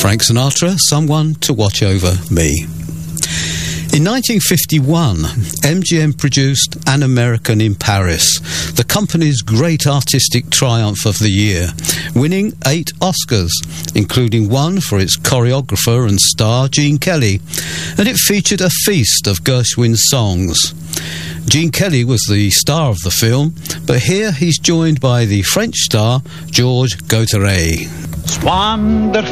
Frank Sinatra, Someone to Watch Over Me. In 1951, MGM produced An American in Paris, the company's great artistic triumph of the year, winning 8 Oscars, including one for its choreographer and star, Gene Kelly, and it featured a feast of Gershwin's songs. Gene Kelly was the star of the film, but here he's joined by the French star, Georges Gauthier.